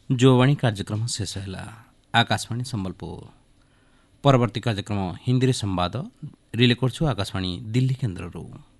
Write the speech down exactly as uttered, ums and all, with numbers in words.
ଯୁବବାଣୀ କାର୍ଯ୍ୟକ୍ରମ ଶେଷ ହେଲା। ଆକାଶବାଣୀ ସମ୍ବଲପୁର। ପରବର୍ତ୍ତୀ କାର୍ଯ୍ୟକ୍ରମ ହିନ୍ଦୀରେ ସମ୍ବାଦ ରିଲେ କରୁଛୁ ଆକାଶବାଣୀ ଦିଲ୍ଲୀ କେନ୍ଦ୍ରରୁ।